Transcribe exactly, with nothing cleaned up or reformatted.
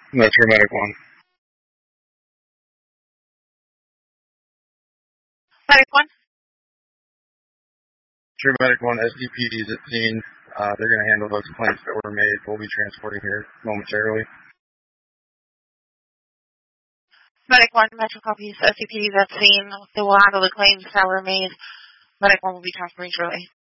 No, True Medic one. Medic one? True Medic one, S D P D's at scene. Uh, they're going to handle those complaints that were made. We'll be transporting here momentarily. Medic one, Metro copies, S C P D's at scene. They will handle the claims that were made. Medic one will be transferring shortly.